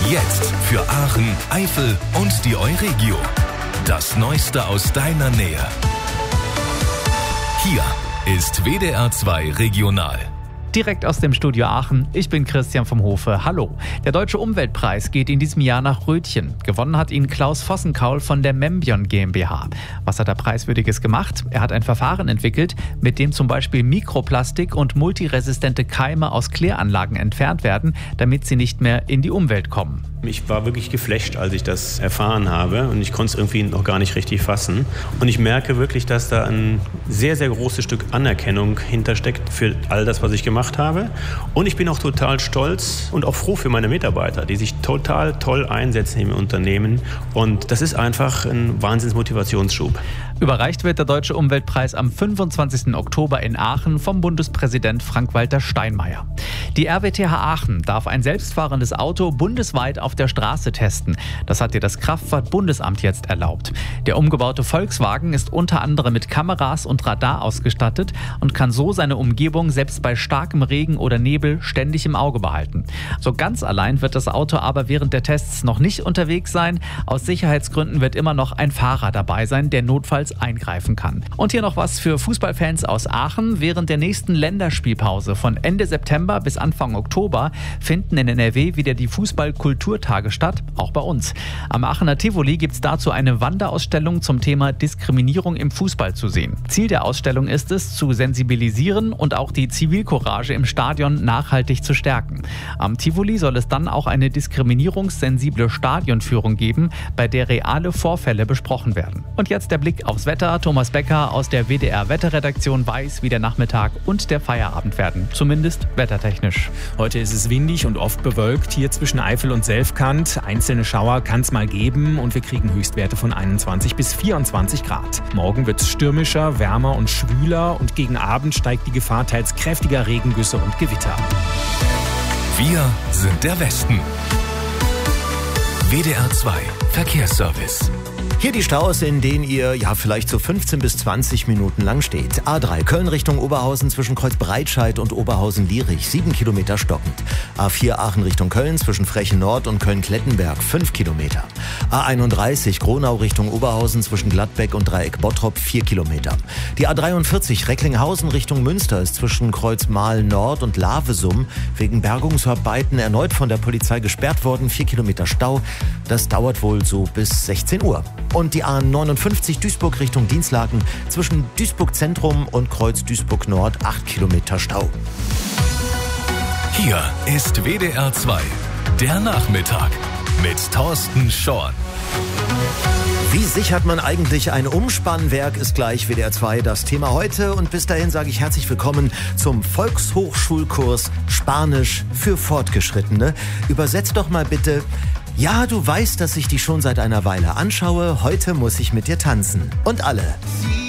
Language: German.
Jetzt für Aachen, Eifel und die Euregio. Das Neueste aus deiner Nähe. Hier ist WDR 2 Regional. Direkt aus dem Studio Aachen. Ich bin Christian vom Hofe. Hallo. Der Deutsche Umweltpreis geht in diesem Jahr nach Rötchen. Gewonnen hat ihn Klaus Vossenkaul von der Membion GmbH. Was hat er Preiswürdiges gemacht? Er hat ein Verfahren entwickelt, mit dem zum Beispiel Mikroplastik und multiresistente Keime aus Kläranlagen entfernt werden, damit sie nicht mehr in die Umwelt kommen. Ich war wirklich geflasht, als ich das erfahren habe, und ich konnte es irgendwie noch gar nicht richtig fassen. Und ich merke wirklich, dass da ein sehr, sehr großes Stück Anerkennung hintersteckt für all das, was ich gemacht habe. Und ich bin auch total stolz und auch froh für meine Mitarbeiter, die sich total toll einsetzen im Unternehmen. Und das ist einfach ein Wahnsinnsmotivationsschub. Überreicht wird der Deutsche Umweltpreis am 25. Oktober in Aachen vom Bundespräsident Frank-Walter Steinmeier. Die RWTH Aachen darf ein selbstfahrendes Auto bundesweit auf der Straße testen. Das hat ihr das Kraftfahrtbundesamt jetzt erlaubt. Der umgebaute Volkswagen ist unter anderem mit Kameras und Radar ausgestattet und kann so seine Umgebung selbst bei starkem Regen oder Nebel ständig im Auge behalten. So ganz allein wird das Auto aber während der Tests noch nicht unterwegs sein. Aus Sicherheitsgründen wird immer noch ein Fahrer dabei sein, der notfalls eingreifen kann. Und hier noch was für Fußballfans aus Aachen. Während der nächsten Länderspielpause von Ende September bis Anfang Oktober finden in NRW wieder die Fußball-Kulturtage statt, auch bei uns. Am Aachener Tivoli gibt es dazu eine Wanderausstellung zum Thema Diskriminierung im Fußball zu sehen. Ziel der Ausstellung ist es, zu sensibilisieren und auch die Zivilcourage im Stadion nachhaltig zu stärken. Am Tivoli soll es dann auch eine diskriminierungssensible Stadionführung geben, bei der reale Vorfälle besprochen werden. Und jetzt der Blick aufs Wetter. Thomas Becker aus der WDR-Wetterredaktion weiß, wie der Nachmittag und der Feierabend werden. Zumindest wettertechnisch. Heute ist es windig und oft bewölkt hier zwischen Eifel und Selfkant. Einzelne Schauer kann es mal geben und wir kriegen Höchstwerte von 21 bis 24 Grad. Morgen wird es stürmischer, wärmer und schwüler und gegen Abend steigt die Gefahr teils kräftiger Regengüsse und Gewitter. Wir sind der Westen. WDR 2 Verkehrsservice. Hier die Staus, in denen ihr vielleicht so 15 bis 20 Minuten lang steht. A3 Köln Richtung Oberhausen zwischen Kreuzbreitscheid und Oberhausen-Lierich 7 Kilometer stockend. A4 Aachen Richtung Köln zwischen Frechen Nord und Köln-Klettenberg 5 Kilometer. A31 Gronau Richtung Oberhausen zwischen Gladbeck und Dreieck Bottrop 4 Kilometer. Die A43 Recklinghausen Richtung Münster ist zwischen Kreuzmahl Nord und Lavesum wegen Bergungsarbeiten erneut von der Polizei gesperrt worden. 4 Kilometer Stau. Das dauert wohl so bis 16 Uhr. Und die A59 Duisburg Richtung Dinslaken zwischen Duisburg Zentrum und Kreuz Duisburg Nord 8 Kilometer Stau. Hier ist WDR 2, der Nachmittag mit Thorsten Schorn. Wie sichert man eigentlich ein Umspannwerk, ist gleich WDR 2 das Thema heute. Und bis dahin sage ich herzlich willkommen zum Volkshochschulkurs Spanisch für Fortgeschrittene. Übersetzt doch mal bitte: Ja, du weißt, dass ich dich schon seit einer Weile anschaue. Heute muss ich mit dir tanzen. Und alle: